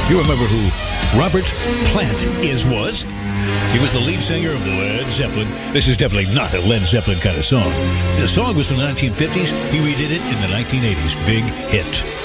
You remember who Robert Plant was? He was the lead singer of Led Zeppelin. This is definitely not a Led Zeppelin kind of song. The song was from the 1950s. He redid it in the 1980s. Big hit.